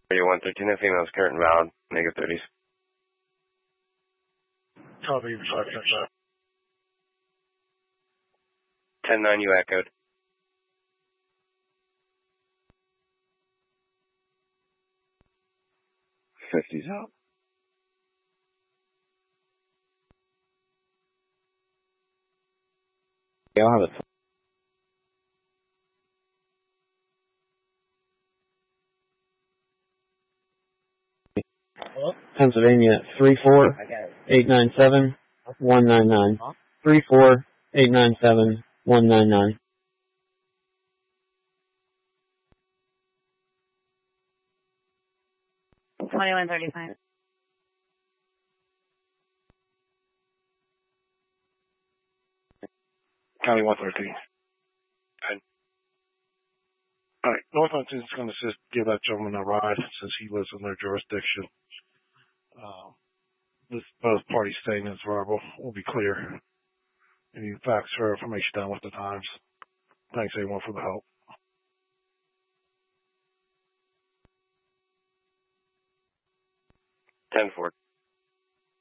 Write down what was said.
3113, that female's current and valid, negative 30s. Copy, 10-9, you echoed. 50's out. Yeah, I'll have it. Hello? Pennsylvania 34897-199. 34897-199. $21.35. County 113. All right, North Huntington is going to just give that gentleman a ride since he lives in their jurisdiction. Both parties saying it's verbal will be clear. Any facts or information down with the times. Thanks, everyone, for the help. 10-4.